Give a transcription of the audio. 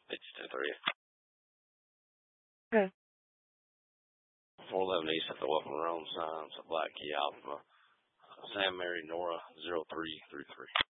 It's 10:30. Okay. 411 East at the Welcome Rome signs, a Black Key Alpha, Sam Mary Nora 0333.